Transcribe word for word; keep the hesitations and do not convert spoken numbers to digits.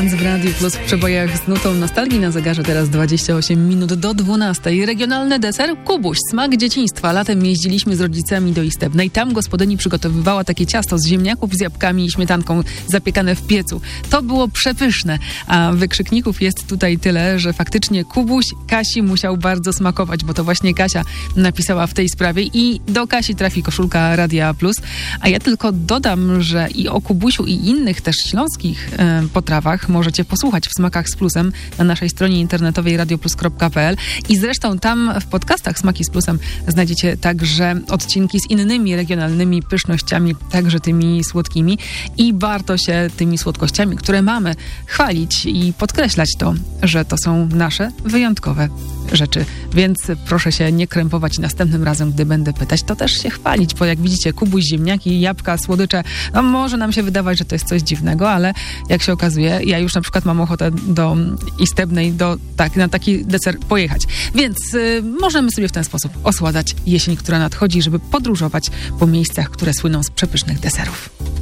W Radiu Plus w przebojach z nutą nostalgii na zegarze teraz dwadzieścia osiem minut do dwunastej. Regionalny deser Kubuś, smak dzieciństwa. Latem jeździliśmy z rodzicami do Istebnej. Tam gospodyni przygotowywała takie ciasto z ziemniaków z jabłkami i śmietanką zapiekane w piecu. To było przepyszne, a wykrzykników jest tutaj tyle, że faktycznie Kubuś Kasi musiał bardzo smakować, bo to właśnie Kasia napisała w tej sprawie i do Kasi trafi koszulka Radia Plus. A ja tylko dodam, że i o Kubusiu i innych też śląskich e, potrawach możecie posłuchać w Smakach z Plusem na naszej stronie internetowej radioplus kropka pe el i zresztą tam w podcastach Smaki z Plusem znajdziecie także odcinki z innymi regionalnymi pysznościami, także tymi słodkimi i warto się tymi słodkościami, które mamy, chwalić i podkreślać to, że to są nasze wyjątkowe rzeczy. Więc proszę się nie krępować następnym razem, gdy będę pytać, to też się chwalić, bo jak widzicie, kubuś, ziemniaki, jabłka, słodycze, no może nam się wydawać, że to jest coś dziwnego, ale jak się okazuje, ja już na przykład mam ochotę do Istebnej, do, tak, na taki deser pojechać. Więc y, możemy sobie w ten sposób osładać jesień, która nadchodzi, żeby podróżować po miejscach, które słyną z przepysznych deserów.